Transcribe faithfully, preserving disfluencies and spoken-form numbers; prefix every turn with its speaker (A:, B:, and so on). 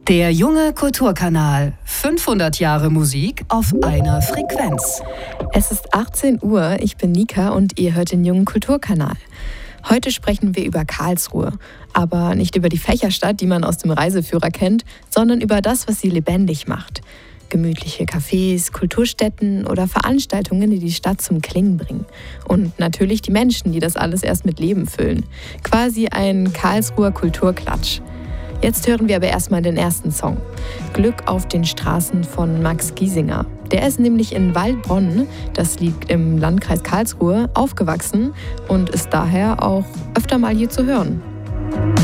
A: Der junge Kulturkanal. fünfhundert Jahre Musik auf einer Frequenz.
B: Es ist achtzehn Uhr, ich bin Nika und ihr hört den jungen Kulturkanal. Heute sprechen wir über Karlsruhe. Aber nicht über die Fächerstadt, die man aus dem Reiseführer kennt, sondern über das, was sie lebendig macht. Gemütliche Cafés, Kulturstätten oder Veranstaltungen, die die Stadt zum Klingen bringen. Und natürlich die Menschen, die das alles erst mit Leben füllen. Quasi ein Karlsruher Kulturklatsch. Jetzt hören wir aber erstmal den ersten Song. Glück auf den Straßen von Max Giesinger. Der ist nämlich in Waldbronn, das liegt im Landkreis Karlsruhe, aufgewachsen und ist daher auch öfter mal hier zu hören.